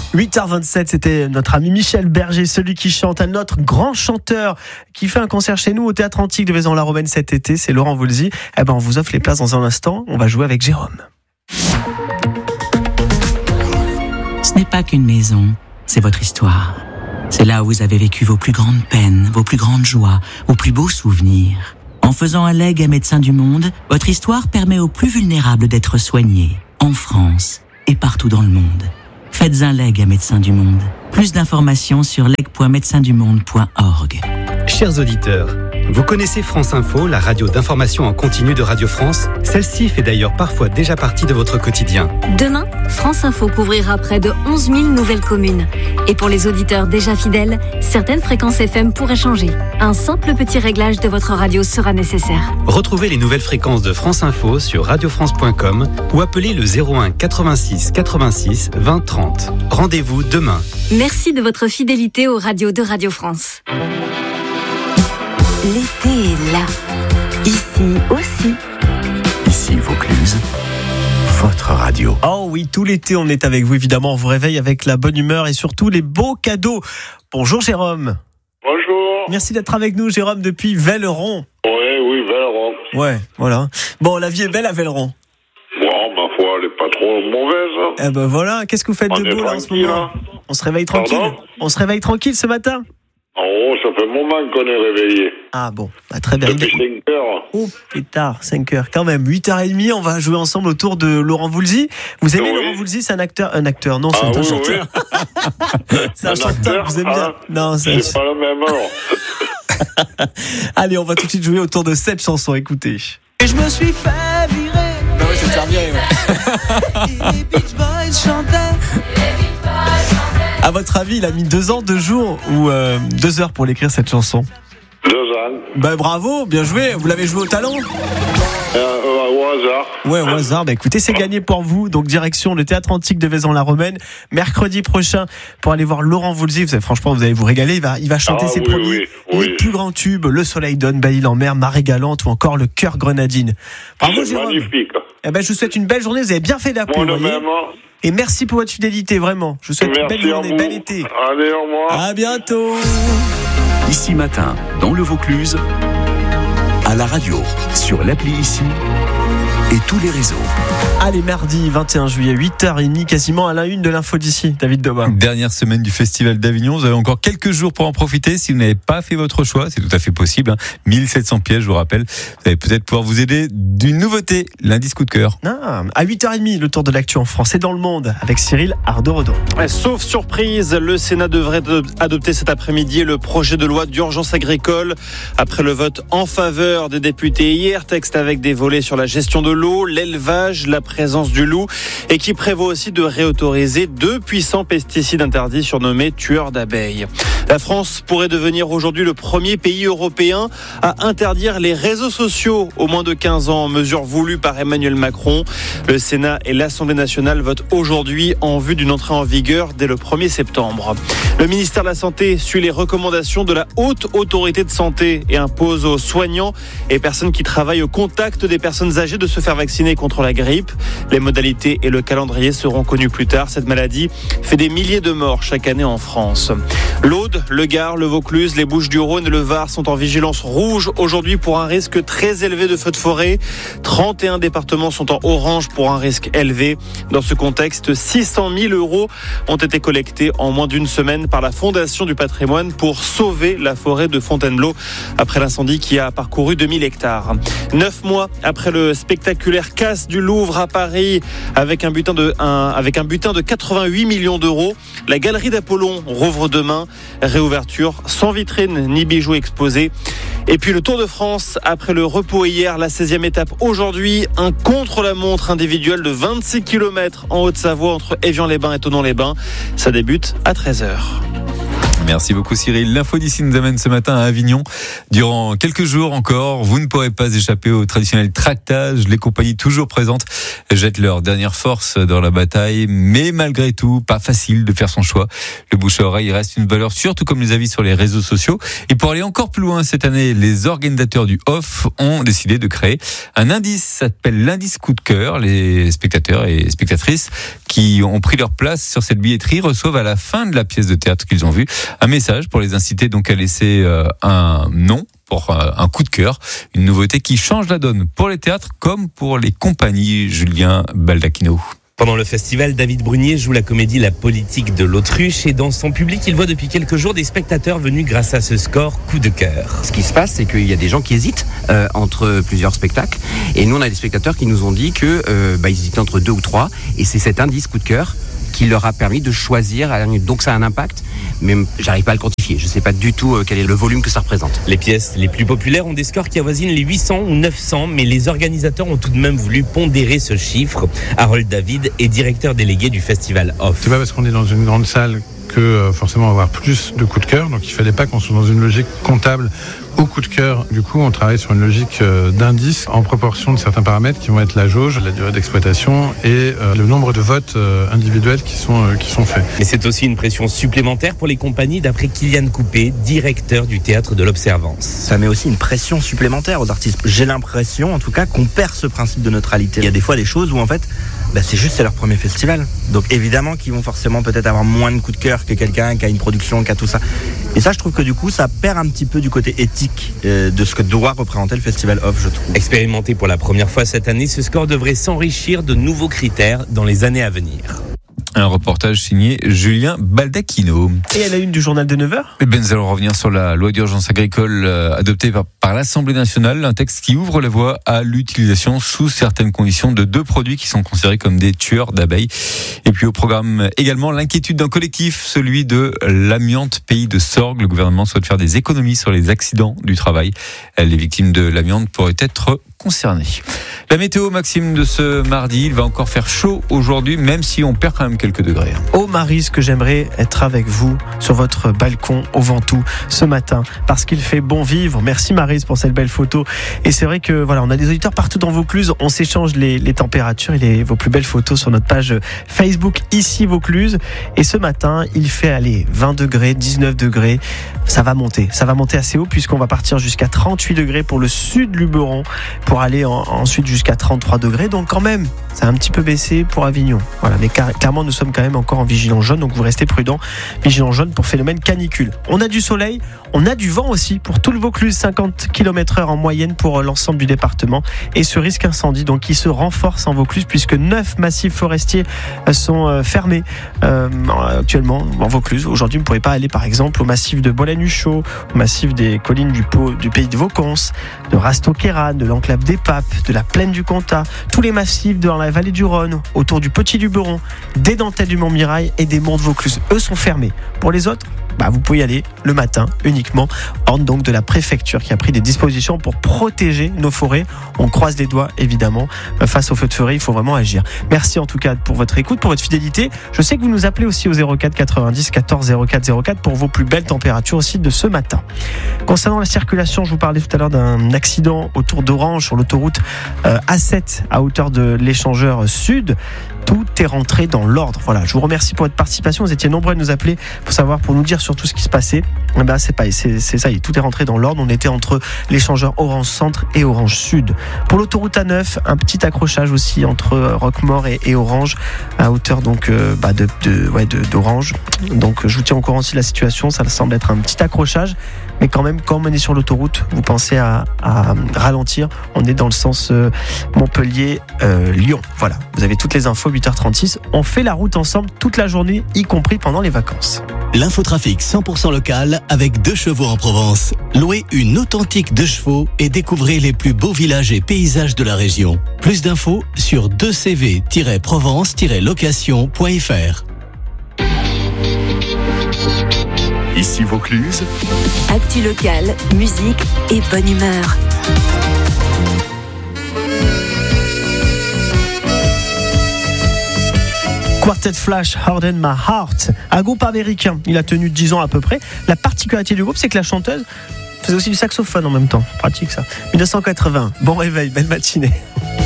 8h27, c'était notre ami Michel Berger, celui qui chante, un autre grand chanteur qui fait un concert chez nous au Théâtre Antique de Vaison-la-Romaine cet été, c'est Laurent Voulzy. On vous offre les places dans un instant, on va jouer avec Jérôme. Ce n'est pas qu'une maison, c'est votre histoire. C'est là où vous avez vécu vos plus grandes peines, vos plus grandes joies, vos plus beaux souvenirs. En faisant un legs à Médecins du Monde, votre histoire permet aux plus vulnérables d'être soignés, en France et partout dans le monde. Faites un leg à Médecins du Monde. Plus d'informations sur leg.médecindumonde.org. Chers auditeurs, vous connaissez France Info, la radio d'information en continu de Radio France? Celle-ci fait d'ailleurs parfois déjà partie de votre quotidien. Demain, France Info couvrira près de 11 000 nouvelles communes. Et pour les auditeurs déjà fidèles, certaines fréquences FM pourraient changer. Un simple petit réglage de votre radio sera nécessaire. Retrouvez les nouvelles fréquences de France Info sur radiofrance.com ou appelez le 01 86 86 20 30. Rendez-vous demain. Merci de votre fidélité aux radios de Radio France. L'été est là. Ici aussi. Ici Vaucluse, votre radio. Oh oui, tout l'été on est avec vous évidemment, on vous réveille avec la bonne humeur et surtout les beaux cadeaux. Bonjour Jérôme. Bonjour. Merci d'être avec nous Jérôme depuis Velleron. Oui, Velleron. Ouais, voilà. Bon, la vie est belle à Velleron. Bon, ma foi, elle est pas trop mauvaise. Voilà, qu'est-ce que vous faites de beau là en ce moment? On se réveille tranquille. Pardon? On se réveille tranquille ce matin? Oh, ça fait un moment qu'on est réveillé. Ah bon, très bien. Depuis 5 heures. Oh, pétard, 5 heures. Quand même, 8h30, on va jouer ensemble autour de Laurent Voulzy. Vous aimez Laurent Voulzy? C'est un acteur? Non, c'est un chanteur. Oui. C'est un chanteur, vous aimez bien? Non, c'est pas le même alors. Allez, on va tout de suite jouer autour de cette chanson, écoutez. Et je me suis fait virer. Non, je vais te faire virer, Et les Beach Boys chantaient. À votre avis, il a mis 2 ans, 2 jours ou 2 heures pour l'écrire cette chanson? 2 ans. Bravo, bien joué. Vous l'avez joué au talent? Au hasard. Ouais, au hasard. Écoutez, c'est gagné pour vous. Donc, direction le Théâtre Antique de Vaison-la-Romaine, mercredi prochain, pour aller voir Laurent Voulzy. Franchement, vous allez vous régaler. Il va chanter ses premiers, les plus grands tubes, Le Soleil donne, Belle Île en mer, Marée galante ou encore Le Cœur grenadine. Bravo, Jérôme. Magnifique. Je vous souhaite une belle journée. Vous avez bien fait d'appeler. Et merci pour votre fidélité, vraiment. Je vous souhaite une belle journée, bel été. Allez, au revoir. À bientôt. Ici matin, dans le Vaucluse, à la radio, sur l'appli Ici et tous les réseaux. Allez, mardi 21 juillet, 8h30, quasiment à la une de l'info d'ici, David Doba. Dernière semaine du Festival d'Avignon, vous avez encore quelques jours pour en profiter. Si vous n'avez pas fait votre choix, c'est tout à fait possible. 1700 pièces, je vous rappelle. Vous allez peut-être pouvoir vous aider d'une nouveauté, l'indice coup de cœur. À 8h30, le tour de l'actu en France et dans le monde, avec Cyril Ardo-Rodo. Sauf surprise, le Sénat devrait adopter cet après-midi le projet de loi d'urgence agricole. Après le vote en faveur des députés hier, texte avec des volets sur la gestion de l'eau, l'élevage, la présence du loup et qui prévoit aussi de réautoriser 2 puissants pesticides interdits surnommés tueurs d'abeilles. La France pourrait devenir aujourd'hui le premier pays européen à interdire les réseaux sociaux aux moins de 15 ans, mesure voulue par Emmanuel Macron. Le Sénat et l'Assemblée nationale votent aujourd'hui en vue d'une entrée en vigueur dès le 1er septembre. Le ministère de la Santé suit les recommandations de la Haute Autorité de Santé et impose aux soignants et personnes qui travaillent au contact des personnes âgées de se faire vacciner contre la grippe. Les modalités et le calendrier seront connus plus tard. Cette maladie fait des milliers de morts chaque année en France. L'Aude, le Gard, le Vaucluse, les Bouches-du-Rhône et le Var sont en vigilance rouge aujourd'hui pour un risque très élevé de feux de forêt. 31 départements sont en orange pour un risque élevé. Dans ce contexte, 600 000 € ont été collectés en moins d'une semaine par la Fondation du patrimoine pour sauver la forêt de Fontainebleau après l'incendie qui a parcouru 2000 hectares. 9 mois après le spectaculaire casse du Louvre à Paris avec un butin de 88 millions d'euros, la galerie d'Apollon rouvre demain. Réouverture sans vitrine ni bijoux exposés. Et puis le Tour de France, après le repos hier, la 16e étape aujourd'hui, un contre-la-montre individuel de 26 km en Haute-Savoie entre Évian-les-Bains et Thonon-les-Bains. Ça débute à 13h. Merci beaucoup Cyril. L'info d'ici nous amène ce matin à Avignon. Durant quelques jours encore, vous ne pourrez pas échapper au traditionnel tractage. Les compagnies toujours présentes jettent leur dernière force dans la bataille. Mais malgré tout, pas facile de faire son choix. Le bouche à oreille reste une valeur sûre, tout comme les avis sur les réseaux sociaux. Et pour aller encore plus loin cette année, les organisateurs du OFF ont décidé de créer un indice, ça s'appelle l'indice coup de cœur. Les spectateurs et spectatrices qui ont pris leur place sur cette billetterie reçoivent à la fin de la pièce de théâtre qu'ils ont vue un message pour les inciter donc à laisser un nom pour un coup de cœur, une nouveauté qui change la donne pour les théâtres comme pour les compagnies. Julien Baldacchino. Pendant le festival, David Brunier joue la comédie La politique de l'autruche et dans son public, il voit depuis quelques jours des spectateurs venus grâce à ce score coup de cœur. Ce qui se passe, c'est qu'il y a des gens qui hésitent entre plusieurs spectacles et nous on a des spectateurs qui nous ont dit que ils hésitaient entre 2 ou 3 et c'est cet indice coup de cœur qui leur a permis de choisir. Donc ça a un impact, mais j'arrive pas à le quantifier. Je sais pas du tout quel est le volume que ça représente. Les pièces les plus populaires ont des scores qui avoisinent les 800 ou 900, mais les organisateurs ont tout de même voulu pondérer ce chiffre. Harold David est directeur délégué du festival OFF. C'est pas parce qu'on est dans une grande salle que forcément on va avoir plus de coups de cœur, donc il fallait pas qu'on soit dans une logique comptable au coup de cœur. Du coup, on travaille sur une logique d'indice en proportion de certains paramètres qui vont être la jauge, la durée d'exploitation et le nombre de votes individuels qui sont faits. Mais c'est aussi une pression supplémentaire pour les compagnies, d'après Kylian Coupé, directeur du Théâtre de l'Observance. Ça met aussi une pression supplémentaire aux artistes. J'ai l'impression, en tout cas, qu'on perd ce principe de neutralité. Il y a des fois des choses où, en fait, c'est leur premier festival. Donc évidemment qu'ils vont forcément peut-être avoir moins de coups de cœur que quelqu'un qui a une production, qui a tout ça. Et ça, je trouve que du coup, ça perd un petit peu du côté éthique de ce que doit représenter le festival OFF, je trouve. Expérimenté pour la première fois cette année, ce score devrait s'enrichir de nouveaux critères dans les années à venir. Un reportage signé Julien Baldacchino. Et à la une du journal de 9h. Et nous allons revenir sur la loi d'urgence agricole adoptée par l'Assemblée nationale, un texte qui ouvre la voie à l'utilisation sous certaines conditions de 2 produits qui sont considérés comme des tueurs d'abeilles. Et puis au programme également l'inquiétude d'un collectif, celui de l'amiante Pays de Sorgues. Le gouvernement souhaite faire des économies sur les accidents du travail. Les victimes de l'amiante pourraient être concernées. La météo, Maxime, de ce mardi, il va encore faire chaud aujourd'hui, même si on perd quand même quelques degrés. Oh Maryse, que j'aimerais être avec vous sur votre balcon au Ventoux ce matin, parce qu'il fait bon vivre. Merci Maryse pour cette belle photo. Et c'est vrai que voilà, on a des auditeurs partout dans Vaucluse. On s'échange les températures et vos plus belles photos sur notre page Facebook ici Vaucluse. Et ce matin, il fait 20 degrés, 19 degrés. Ça va monter assez haut puisqu'on va partir jusqu'à 38 degrés pour le sud Luberon, pour aller ensuite jusqu'à 33 degrés. Donc quand même, ça a un petit peu baissé pour Avignon. Voilà, mais clairement, nous sommes quand même encore en vigilance jaune, donc vous restez prudents. Vigilance jaune pour phénomène canicule. On a du soleil, on a du vent aussi pour tout le Vaucluse, 50 km/h en moyenne pour l'ensemble du département. Et ce risque incendie, donc, qui se renforce en Vaucluse puisque 9 massifs forestiers sont fermés actuellement en Vaucluse. Aujourd'hui, vous ne pourrez pas aller par exemple au massif de Bolanuchot, au massif des collines du pays de Vaucons, de Rastoquera, de l'enclave des Papes, de la plaine du Comtat, tous les massifs dans la vallée du Rhône, autour du Petit Luberon, des dentelles du Montmirail et des monts de Vaucluse. Eux sont fermés. Pour les autres, vous pouvez y aller le matin uniquement. Ordre donc de la préfecture qui a pris des dispositions pour protéger nos forêts. On croise les doigts évidemment. Face aux feux de forêt, il faut vraiment agir. Merci en tout cas pour votre écoute, pour votre fidélité. Je sais que vous nous appelez aussi au 04 90 14 04 04 pour vos plus belles températures aussi de ce matin. Concernant la circulation, je vous parlais tout à l'heure d'un accident autour d'Orange sur l'autoroute A7 à hauteur de l'échangeur sud. Tout est rentré dans l'ordre. Voilà, je vous remercie pour votre participation. Vous étiez nombreux à nous appeler pour nous dire sur tout ce qui se passait. C'est ça y est, tout est rentré dans l'ordre. On était entre l'échangeur Orange Centre et Orange Sud. Pour l'autoroute A9, un petit accrochage aussi entre Roquemort et Orange à hauteur donc d'Orange. Donc je vous tiens au courant aussi de la situation. Ça semble être un petit accrochage. Mais quand même, quand on est sur l'autoroute, vous pensez à ralentir. On est dans le sens Montpellier-Lyon. Voilà, vous avez toutes les infos, 8h36. On fait la route ensemble toute la journée, y compris pendant les vacances. L'infotrafic 100% local avec 2 chevaux en Provence. Louez une authentique 2 chevaux et découvrez les plus beaux villages et paysages de la région. Plus d'infos sur 2cv-provence-location.fr. Ici Vaucluse. Actu local, musique et bonne humeur. Quartet Flash, Harden My Heart, un groupe américain. Il a tenu 10 ans à peu près. La particularité du groupe, c'est que la chanteuse faisait aussi du saxophone en même temps. Pratique ça. 1980. Bon réveil, belle matinée.